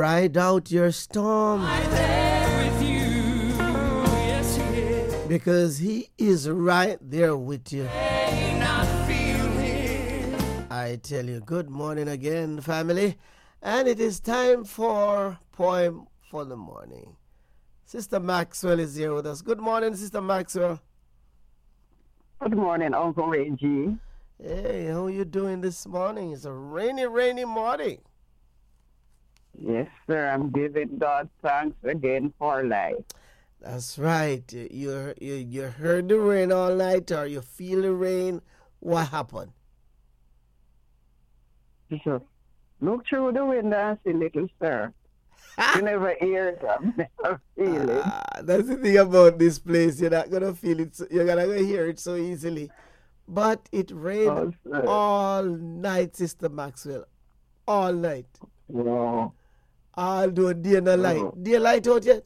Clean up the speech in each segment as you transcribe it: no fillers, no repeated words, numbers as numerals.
Ride out your storm. Because he is right there with you. I tell you, good morning again, family. And it is time for Poem for the Morning. Sister Maxwell is here with us. Good morning, Sister Maxwell. Good morning, Uncle Reggie. Hey, how are you doing this morning? It's a rainy, rainy morning. Yes, sir. I'm giving God thanks again for life. That's right. You heard the rain all night, or you feel the rain. What happened? So, look through the window and see, little sir. You never hear it, never feel it. That's the thing about this place. You're not gonna feel it. You're gonna hear it so easily. But it rained all night, Sister Maxwell. All night. Wow. Although day no light. Daylight out yet?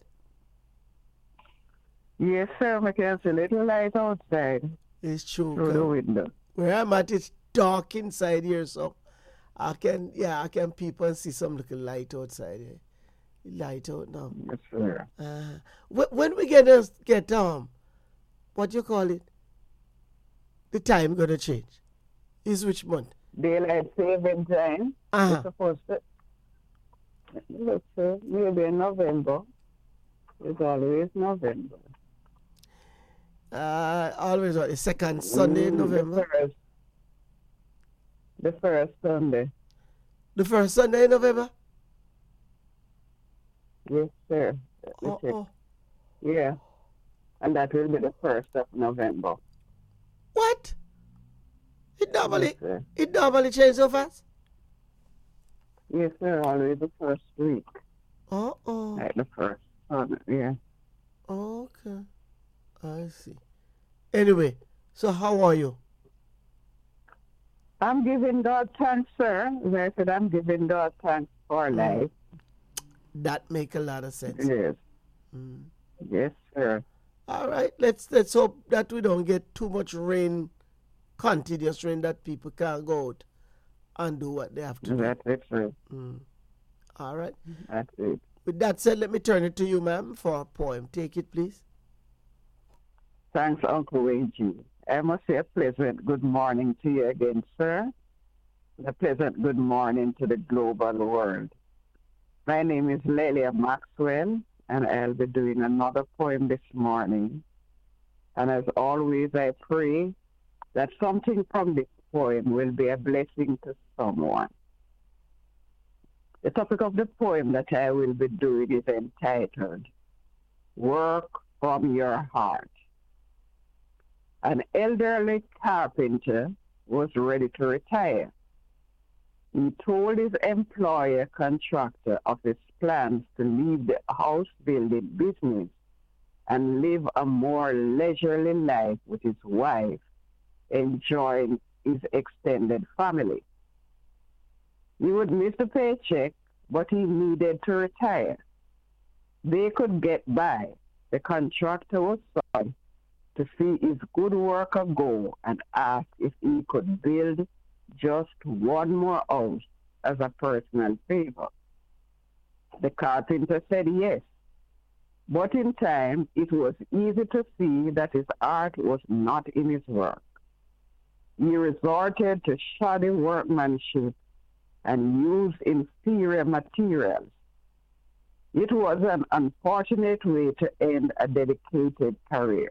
Yes, sir. I can see a little light outside. It's true. Through the window. Where I'm at, it's dark inside here, so I can peep and see some little light outside here. Light out now. Yes, sir. When we get what you call it? The time gonna change. Is which month? Daylight saving time. It's supposed to. Look, sir, maybe in November. It's always November. Always what? The second Sunday in November? The first Sunday. The first Sunday in November? Yes, sir. Yeah. And that will be the 1st of November. What? It normally changes so fast? Yes, sir. Always the first week. Uh-oh. Like the first Sunday, yeah. Okay. I see. Anyway, so how are you? I'm giving God thanks, sir. As I said, I'm giving God thanks for life. That make a lot of sense. Yes. Yes, sir. All right. Let's hope that we don't get too much rain, continuous rain, that people can't go out and do what they have to do. That's it, sir. All right. That's it. With that said, let me turn it to you, ma'am, for a poem. Take it, please. Thanks, Uncle Reggie. I must say a pleasant good morning to you again, sir. A pleasant good morning to the global world. My name is Lelia Maxwell, and I'll be doing another poem this morning. And as always, I pray that something from this poem will be a blessing to someone. The topic of the poem that I will be doing is entitled, Work from Your Heart. An elderly carpenter was ready to retire. He told his employer contractor of his plans to leave the house building business and live a more leisurely life with his wife, enjoying his extended family. He would miss the paycheck, but he needed to retire. They could get by. The contractor was sorry to see his good worker go and asked if he could build just one more house as a personal favor. The carpenter said yes, but in time it was easy to see that his art was not in his work. He resorted to shoddy workmanship and used inferior materials. It was an unfortunate way to end a dedicated career.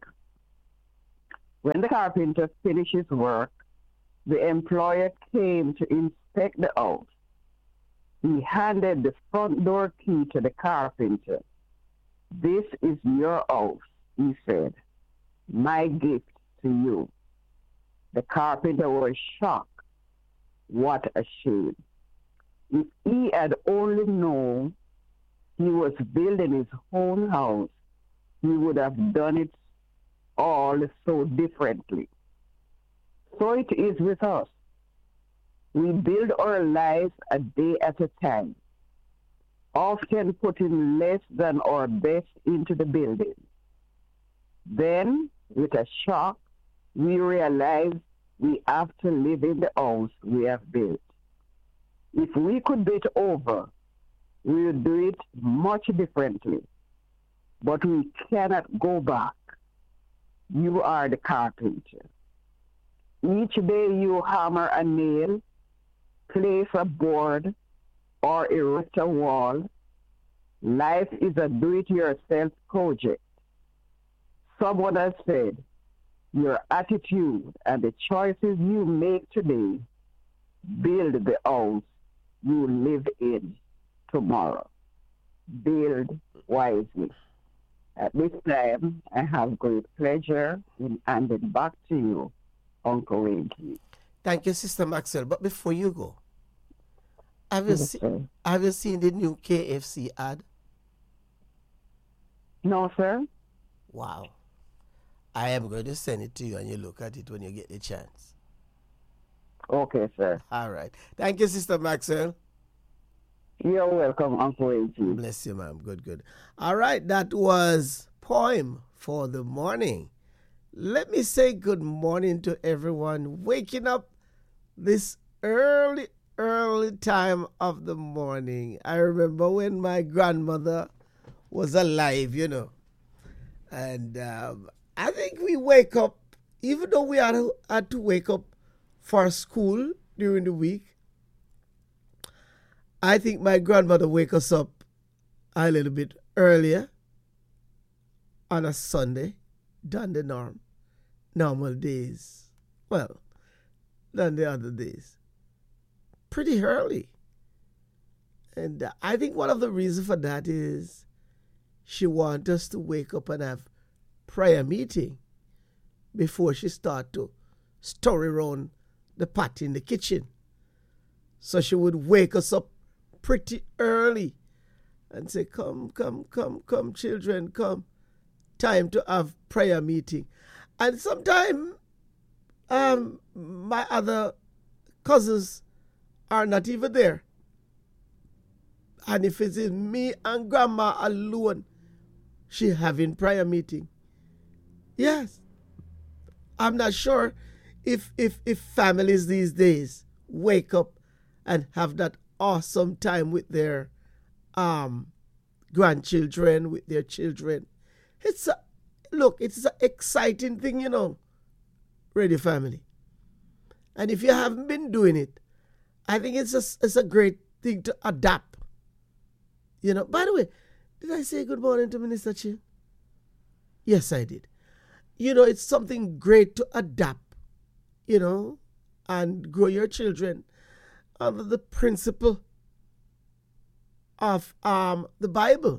When the carpenter finished his work, the employer came to inspect the house. He handed the front door key to the carpenter. "This is your house," he said. "My gift to you." The carpenter was shocked. What a shame. If he had only known he was building his own house, he would have done it all so differently. So it is with us. We build our lives a day at a time, often putting less than our best into the building. Then, with a shock, we realize we have to live in the house we have built. If we could do it over, we will do it much differently. But we cannot go back. You are the carpenter. Each day you hammer a nail, place a board, or erect a wall. Life is a do-it-yourself project. Someone has said, your attitude and the choices you make today build the house you live in tomorrow. Build wisely. At this time, I have great pleasure in handing back to you, Uncle Winky. Thank you, Sister Maxwell. But before you go, have you, Yes, sir. have you seen the new KFC ad? No, sir? Wow. I am going to send it to you and you look at it when you get the chance. Okay, sir. All right. Thank you, Sister Maxwell. You're welcome, Uncle Winky. Bless you, ma'am. Good, good. All right. That was Poem for the Morning. Let me say good morning to everyone waking up this early time of the morning. I remember when my grandmother was alive, and I think we wake up, even though we had to wake up for school during the week, I think my grandmother wake us up a little bit earlier on a Sunday than the normal days. Well, than the other days. Pretty early. And I think one of the reasons for that is she wants us to wake up and have prayer meeting before she start to story around the pot in the kitchen. So she would wake us up pretty early and say, come, children, come. Time to have prayer meeting. And sometimes my other cousins are not even there. And if it's me and grandma alone, she having prayer meeting. Yes. I'm not sure if families these days wake up and have that awesome time with their grandchildren, with their children. It's an exciting thing, Radio Family. And if you haven't been doing it, I think it's a great thing to adapt. By the way, did I say good morning to Minister Chin? Yes, I did. It's something great to adapt, and grow your children under the principle of the Bible,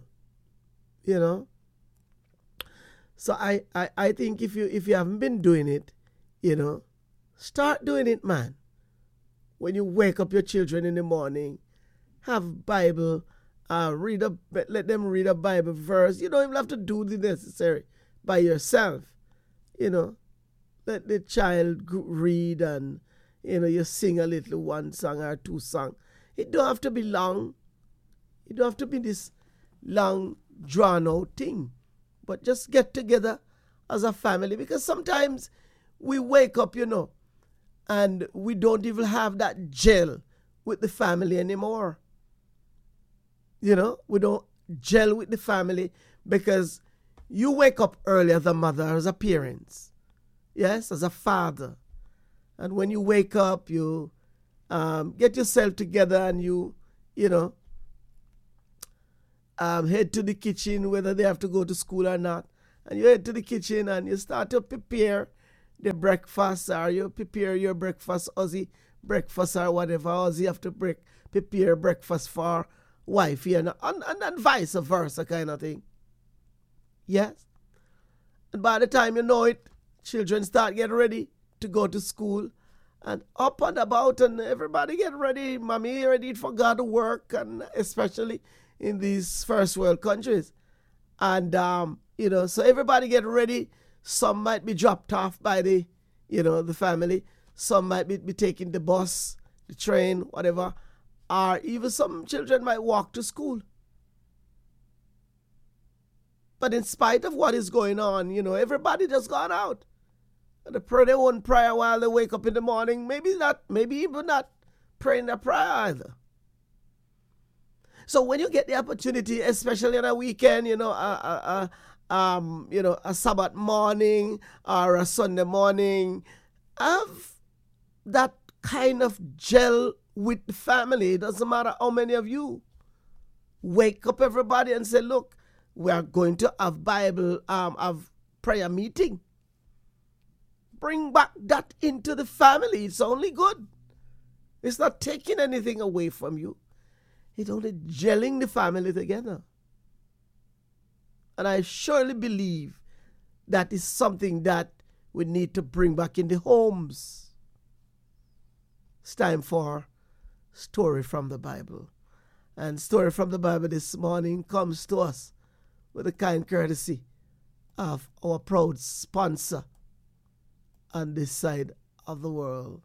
So I think if you haven't been doing it, start doing it, man. When you wake up your children in the morning, have Bible, let them read a Bible verse. You don't even have to do the necessary by yourself. Let the child read and, you sing a little one song or two songs. It don't have to be long. It don't have to be this long, drawn-out thing. But just get together as a family. Because sometimes we wake up, and we don't even have that gel with the family anymore. We don't gel with the family because you wake up early as a mother, as a parent. Yes, as a father. And when you wake up, you get yourself together and you head to the kitchen, whether they have to go to school or not. And you head to the kitchen and you start to prepare the breakfast, or you prepare your breakfast, Ozzy breakfast or whatever. Ozzy have to prepare breakfast for wifey and vice versa kind of thing. Yes. And by the time you know it, children start getting ready to go to school and up and about, and everybody get ready. Mommy ready for God to work, and especially in these first world countries. And, so everybody get ready. Some might be dropped off by the family. Some might be taking the bus, the train, whatever. Or even some children might walk to school. But in spite of what is going on, everybody just gone out. And they pray their own prayer while they wake up in the morning. Maybe even not praying their prayer either. So when you get the opportunity, especially on a weekend, a Sabbath morning or a Sunday morning, have that kind of gel with the family. It doesn't matter how many of you. Wake up everybody and say, look, we are going to have have prayer meeting. Bring back that into the family. It's only good. It's not taking anything away from you. It's only gelling the family together. And I surely believe that is something that we need to bring back in the homes. It's time for Story from the Bible. And Story from the Bible this morning comes to us with the kind courtesy of our proud sponsor on this side of the world.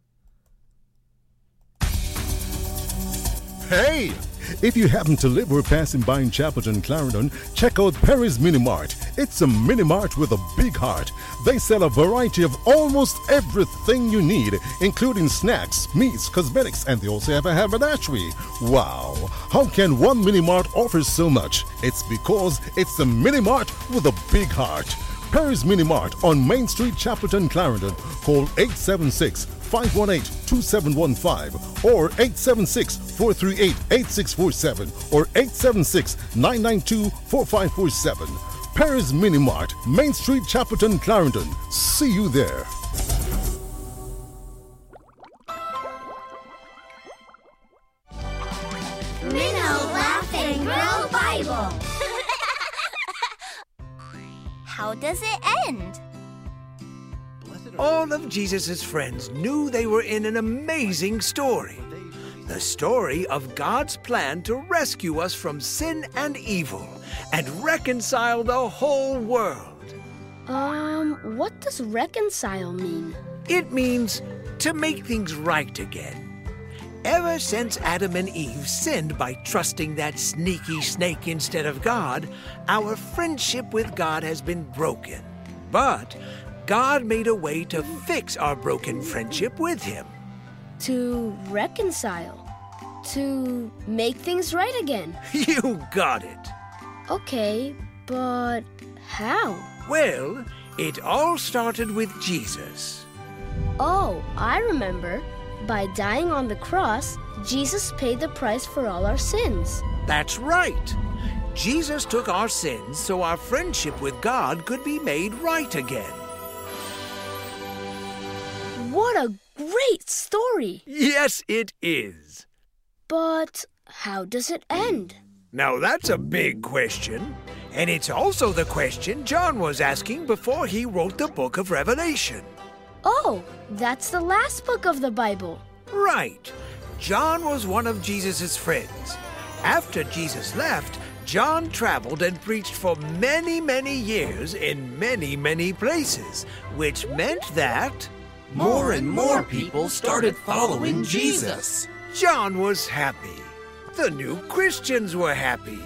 Hey! If you happen to live or passing by in Chapelton, Clarendon, check out Perry's Mini Mart. It's a mini mart with a big heart. They sell a variety of almost everything you need, including snacks, meats, cosmetics, and they also have a haberdashery. Wow! How can one mini mart offer so much? It's because it's a mini mart with a big heart. Perry's Mini Mart on Main Street, Chapelton, Clarendon. Call 876-518-2715 or 876-438-8647 or 876-992-4547. Perry's Mini Mart, Main Street, Chapelton, Clarendon. See you there. Minnow Laugh and Grow Bible. How does it end? All of Jesus' friends knew they were in an amazing story. The story of God's plan to rescue us from sin and evil and reconcile the whole world. What does reconcile mean? It means to make things right again. Ever since Adam and Eve sinned by trusting that sneaky snake instead of God, our friendship with God has been broken. But God made a way to fix our broken friendship with Him. To reconcile. To make things right again. You got it. Okay, but how? Well, it all started with Jesus. Oh, I remember. By dying on the cross, Jesus paid the price for all our sins. That's right. Jesus took our sins so our friendship with God could be made right again. What a great story! Yes, it is. But how does it end? Now that's a big question. And it's also the question John was asking before he wrote the book of Revelation. Oh, that's the last book of the Bible. Right. John was one of Jesus' friends. After Jesus left, John traveled and preached for many, many years in many, many places, which meant that more and more people started following Jesus. John was happy. The new Christians were happy.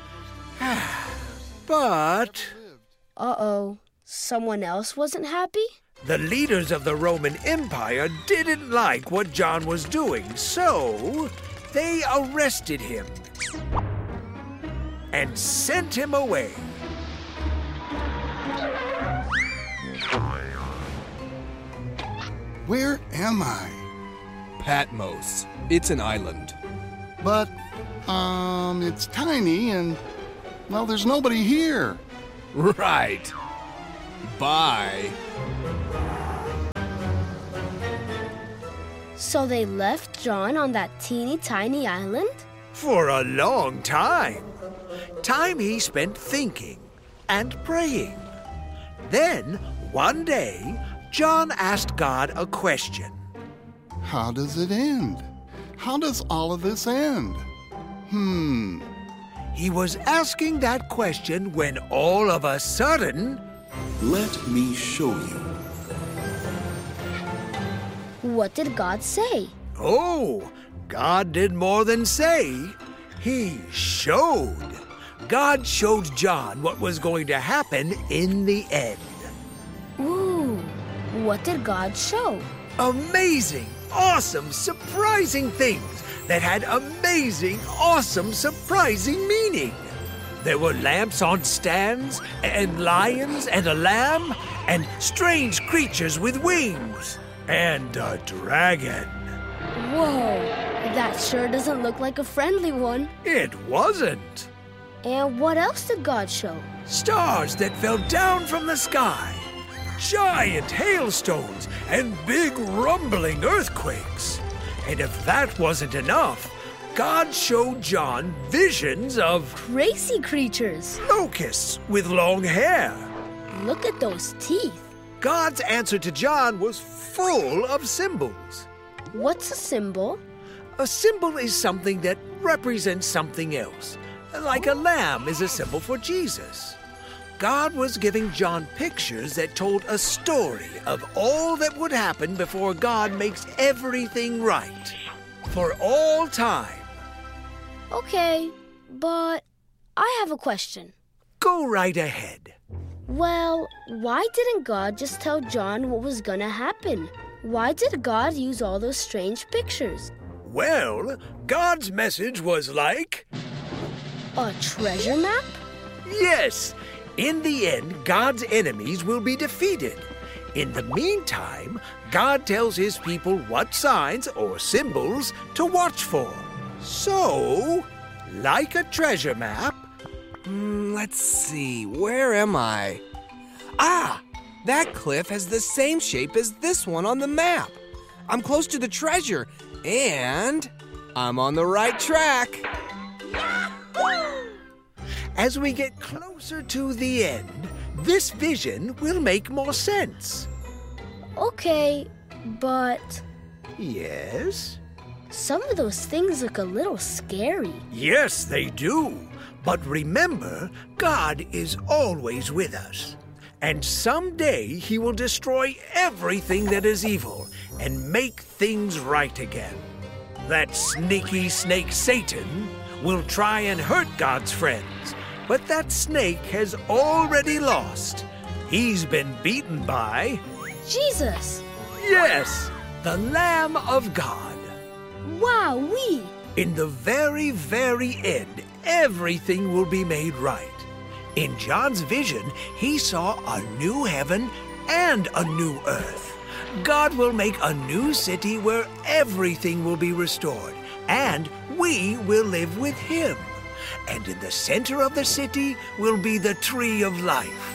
But Uh-oh, someone else wasn't happy? the leaders of the Roman Empire didn't like what John was doing, so they arrested him and sent him away. Where am I? Patmos. It's an island. But, it's tiny and, well, there's nobody here. Right. Bye. So they left John on that teeny tiny island? For a long time. Time he spent thinking and praying. Then, one day, John asked God a question. How does it end? How does all of this end? He was asking that question when all of a sudden, Let me show you. What did God say? oh, God did more than say. He showed. God showed John what was going to happen in the end. Ooh, what did God show? Amazing, awesome, surprising things. that had amazing, awesome, surprising meaning. There were lamps on stands, and lions, and a lamb, and strange creatures with wings, and a dragon. Whoa, that sure doesn't look like a friendly one. It wasn't. And what else did God show? Stars that fell down from the sky, giant hailstones, and big rumbling earthquakes. And if that wasn't enough, God showed John visions of Crazy creatures. locusts with long hair. Look at those teeth. God's answer to John was full of symbols. What's a symbol? A symbol is something that represents something else. Like a lamb is a symbol for Jesus. God was giving John pictures that told a story of all that would happen before God makes everything right. For all time. Okay, but I have a question. Go right ahead. Well, why didn't God just tell John what was gonna happen? Why did God use all those strange pictures? Well, God's message was like... A treasure map? Yes, in the end, God's enemies will be defeated. In the meantime, God tells his people what signs or symbols to watch for. So, like a treasure map... Let's see, where am I? Ah, that cliff has the same shape as this one on the map. I'm close to the treasure, and I'm on the right track. As we get closer to the end, this vision will make more sense. Okay, but Yes? some of those things look a little scary. Yes, they do. But remember, God is always with us. And someday he will destroy everything that is evil and make things right again. That sneaky snake Satan will try and hurt God's friends, but that snake has already lost. He's been beaten by, Jesus! yes, the Lamb of God. Wowee! In the very, very end, everything will be made right. In John's vision, he saw a new heaven and a new earth. God will make a new city where everything will be restored, and we will live with him. And in the center of the city will be the tree of life.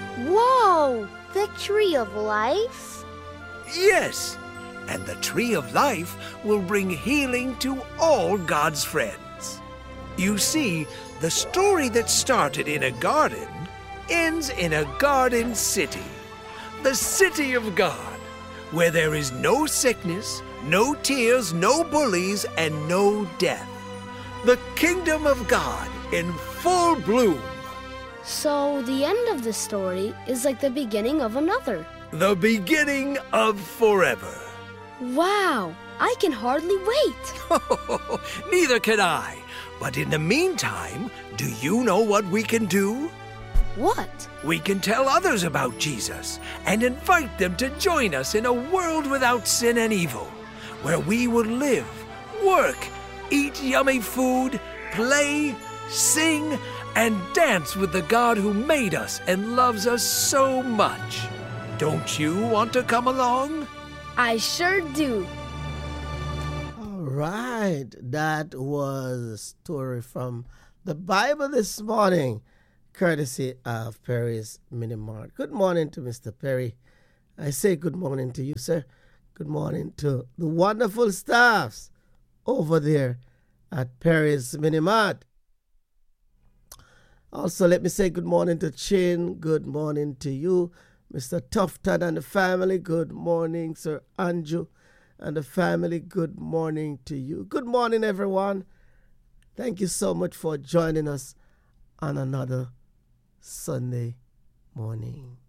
Whoa! The tree of life? Yes, and the tree of life will bring healing to all God's friends. You see, the story that started in a garden ends in a garden city, the city of God, where there is no sickness, no tears, no bullies, and no death. The kingdom of God in full bloom. So the end of the story is like the beginning of another. The beginning of forever. Wow! I can hardly wait. Neither can I. But in the meantime, do you know what we can do? What? We can tell others about Jesus and invite them to join us in a world without sin and evil, where we will live, work, eat yummy food, play, sing, and dance with the God who made us and loves us so much. Don't you want to come along? I sure do. All right, that was a story from the Bible this morning, courtesy of Perry's Mini Mart. Good morning to Mr. Perry. I say good morning to you, sir. Good morning to the wonderful staffs over there at Perry's Mini Mart. Also, let me say good morning to Chin. Good morning to you, Mr. Tufton and the family. Good morning, Sir Andrew and the family. Good morning to you. Good morning, everyone. Thank you so much for joining us on another Sunday morning.